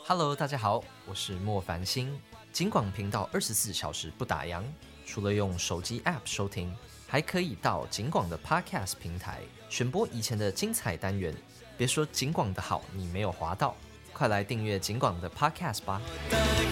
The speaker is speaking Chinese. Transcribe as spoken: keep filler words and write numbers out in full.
Hello， 大家好，我是莫凡星。警广频道二十四小时不打烊，除了用手机 App 收听，还可以到警广的 Podcast 平台选播以前的精彩单元。别说警广的好，你没有滑到，快来订阅警广的 Podcast 吧。